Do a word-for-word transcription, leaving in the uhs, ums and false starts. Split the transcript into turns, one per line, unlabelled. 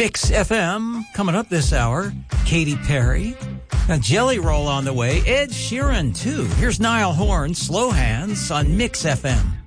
Mix F M coming up this hour. Katy Perry. A Jelly Roll on the way. Ed Sheeran, too. Here's Niall Horn, Slow Hands on Mix F M.